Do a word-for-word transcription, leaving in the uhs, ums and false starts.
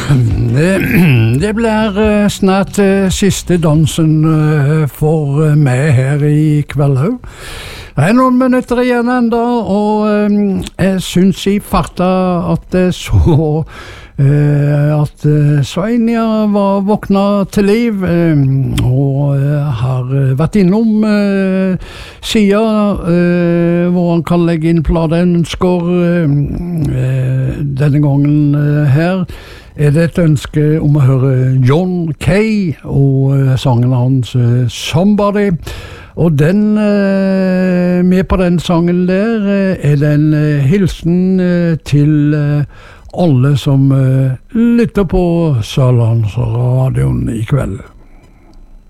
det, det blir eh, snart eh, siste dansen eh, for eh, meg her i kveld også. Det er noen minutter igjen enda, og eh, jeg synes i farta at det så eh, at eh, Sveinja var våkna til liv, eh, og eh, har eh, vært innom eh, siden eh, hvor han kan legge inn plateønsker eh, eh, denne gangen eh, her. Er det et ønske om å høre John Kay og eh, sangen hans eh, Somebody. Og den, eh, med på den sangen der, eh, er det en eh, hilsen eh, til eh, alle som eh, lytter på Sørlandsradioen i kveld.